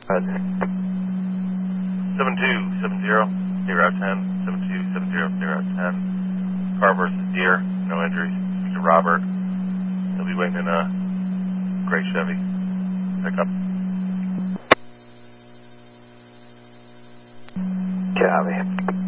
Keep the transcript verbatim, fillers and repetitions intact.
Roger. seven two seven zero, zero ten, seven two seven zero, zero ten. Car versus Deer, no injuries. Speak to Robert. He'll be waiting in a gray Chevy. Pickup. Copy.